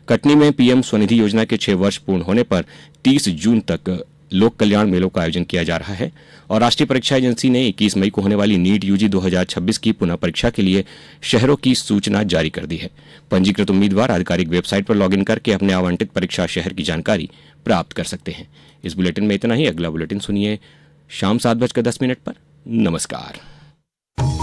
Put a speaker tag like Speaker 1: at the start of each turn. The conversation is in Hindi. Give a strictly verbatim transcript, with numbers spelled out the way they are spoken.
Speaker 1: कटनी में पीएम स्वनिधि योजना के छह वर्ष पूर्ण होने पर तीस जून तक लोक कल्याण मेलों का आयोजन किया जा रहा है और राष्ट्रीय परीक्षा एजेंसी ने इक्कीस मई को होने वाली नीट यूजी दो हज़ार छब्बीस की पुनः परीक्षा के लिए शहरों की सूचना जारी कर दी है। पंजीकृत उम्मीदवार आधिकारिक वेबसाइट पर लॉगिन करके अपने आवंटित परीक्षा शहर की जानकारी प्राप्त कर सकते हैं। इस बुलेटिन में इतना ही। अगला बुलेटिन सुनिए शाम सात बजकर दस मिनट पर। नमस्कार।